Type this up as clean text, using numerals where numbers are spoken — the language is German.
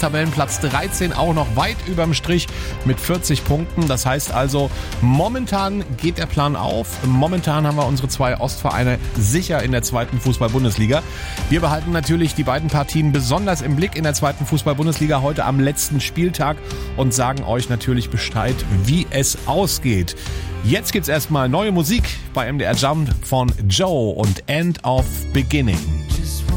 Tabellenplatz 13 auch noch weit überm Strich mit 40 Punkten. Das heißt also, momentan geht der Plan auf. Momentan haben wir unsere 2 Ostvereine sicher in der 2. Fußball-Bundesliga. Wir behalten natürlich die beiden Partien besonders im Blick in der 2. Fußball-Bundesliga heute am letzten Spieltag und sagen euch natürlich Bescheid, wie es ausgeht. Jetzt gibt's erstmal neue Musik bei MDR Jump von Joe und End of Beginning.